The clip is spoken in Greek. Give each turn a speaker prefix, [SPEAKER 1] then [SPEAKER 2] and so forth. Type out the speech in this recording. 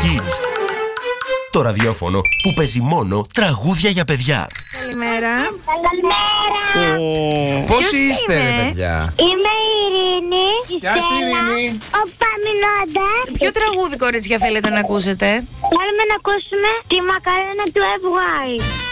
[SPEAKER 1] Kids. Το ραδιόφωνο που παίζει μόνο τραγούδια για παιδιά.
[SPEAKER 2] Καλημέρα.
[SPEAKER 3] Καλημέρα.
[SPEAKER 4] Πώς είστε, ρε παιδιά?
[SPEAKER 3] Είμαι η Ειρήνη.
[SPEAKER 4] Γεια σου, Ειρήνη.
[SPEAKER 3] Ο Παμινώντας.
[SPEAKER 2] Ποιο τραγούδι, κορίτσια, θέλετε να ακούσετε?
[SPEAKER 3] Θέλουμε να ακούσουμε τη Μακαρένα του FY.